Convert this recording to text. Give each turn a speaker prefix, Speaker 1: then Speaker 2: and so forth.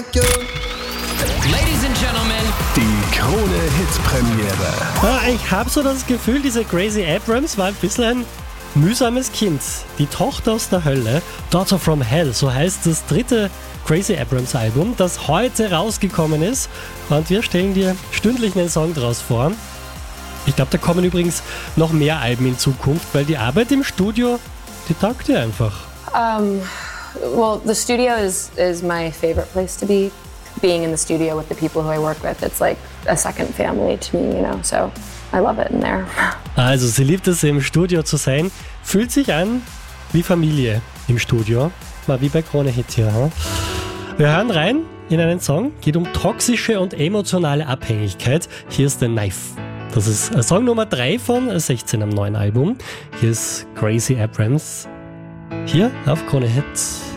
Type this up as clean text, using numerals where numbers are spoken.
Speaker 1: Ladies and Gentlemen,
Speaker 2: Die Krone-Hit-Premiere.
Speaker 3: Ich habe so das Gefühl, diese Gracie Abrams war ein bisschen ein mühsames Kind. Die Tochter aus der Hölle, Daughter from Hell, so heißt das dritte Gracie Abrams Album, das heute rausgekommen ist. Und wir stellen dir stündlich einen Song draus vor. Ich glaube, da kommen übrigens noch mehr Alben in Zukunft, weil die Arbeit im Studio, die taugt dir einfach.
Speaker 4: Well, the studio is my favorite place to be. Being in the studio with the people who I work with, it's like a second family to me, you know, so I love it in there.
Speaker 3: Also sie liebt es, im Studio zu sein, fühlt sich an wie Familie im Studio, mal wie bei Krone Hit hier. Hm? Wir hören rein in einen Song, geht um toxische und emotionale Abhängigkeit. Hier ist The Knife. Das ist Song Nummer 3 von 16 am neuen Album. Hier ist Gracie Abrams. Hier auf Krone Hit.